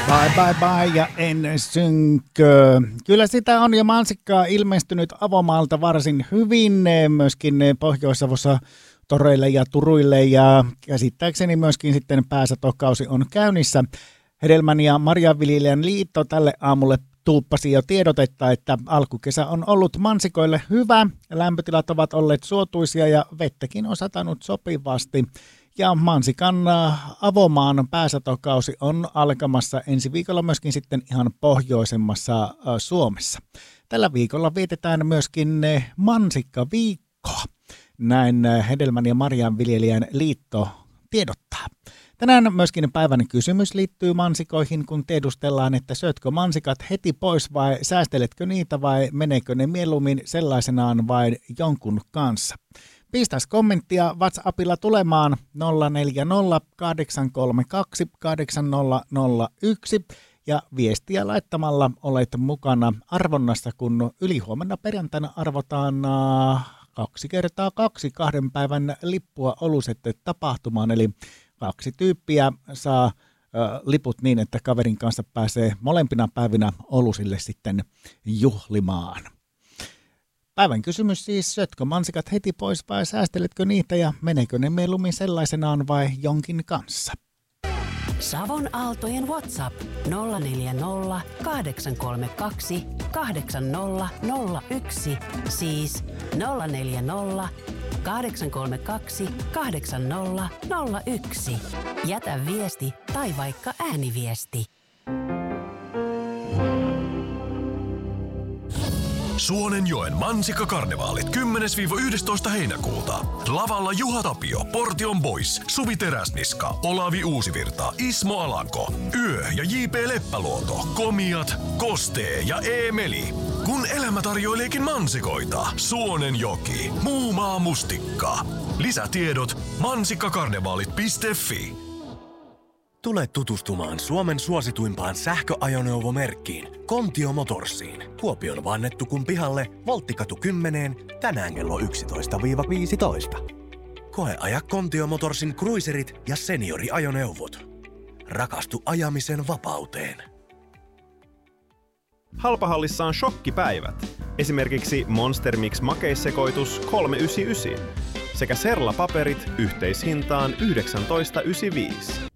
Bye bye bye ja en synkö. Kyllä sitä on jo mansikkaa ilmestynyt avomaalta varsin hyvin, myöskin Pohjois-Savossa toreille ja turuille ja käsittääkseni myöskin sitten pääsatokausi on käynnissä. Hedelmän- ja marjanviljelijän liitto tälle aamulle tuuppasi jo tiedotetta, että alkukesä on ollut mansikoille hyvä, lämpötilat ovat olleet suotuisia ja vettäkin on satanut sopivasti. Ja mansikan avomaan pääsatokausi on alkamassa ensi viikolla myöskin sitten ihan pohjoisemmassa Suomessa. Tällä viikolla vietetään myöskin mansikkaviikkoa. Näin Hedelmän- ja marjanviljelijän liitto tiedottaa. Tänään myöskin päivän kysymys liittyy mansikoihin, kun tiedustellaan, että syötkö mansikat heti pois vai säästeletkö niitä vai meneekö ne mieluummin sellaisenaan vai jonkun kanssa. Pistäs kommenttia WhatsAppilla tulemaan 040 832 8001 ja viestiä laittamalla olet mukana arvonnassa, kun ylihuomenna perjantaina arvotaan 2x2 2 päivän lippua Oluset-tapahtumaan, eli 2 tyyppiä saa liput niin, että kaverin kanssa pääsee molempina päivinä Olusille sitten juhlimaan. Päivän kysymys siis, syötkö mansikat heti pois vai säästeletkö niitä ja meneekö ne mieluummin sellaisenaan vai jonkin kanssa? Savon Aaltojen WhatsApp 040 832 8001, siis 040 832 8001. Jätä viesti tai vaikka ääniviesti. Suonenjoen mansikkakarnevaalit 10-11 heinäkuuta. Lavalla Juha Tapio, Portion Boys, Suvi Teräsniska, Olavi Uusivirta, Ismo Alanko, Yö ja J.P. Leppäluoto, Komiat, Kostee ja Eemeli. Kun elämä tarjoileekin mansikoita, Suonenjoki, muu maa mustikka. Lisätiedot mansikkakarnevaalit.fi. Tule tutustumaan Suomen suosituimpaan sähköajoneuvomerkkiin, Kontio Motorsiin. Kuopion Vannettukun pihalle, Volttikatu 10, tänään kello 11-15. Koeaja Kontio Motorsin cruiserit ja senioriajoneuvot. Rakastu ajamisen vapauteen. Halpahallissa on shokkipäivät. Esimerkiksi Monster Mix makeissekoitus 3,99 sekä Serla-paperit yhteishintaan 19,95.